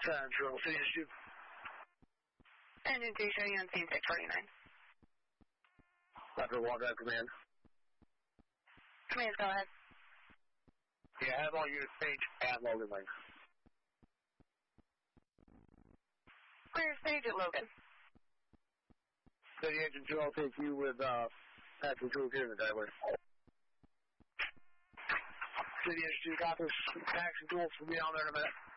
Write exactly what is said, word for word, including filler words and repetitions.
Central, City Issue. Engine two, show you on scene six forty-nine. Roger, Wall Drive Command. Command, go ahead. Yeah, have all units stage at Logan Lane. Clear stage at Logan. City Engine two, I'll take you with uh, Patrick Crew here in the driveway. City Engine two, got this taxi duels. We'll be down there in a minute.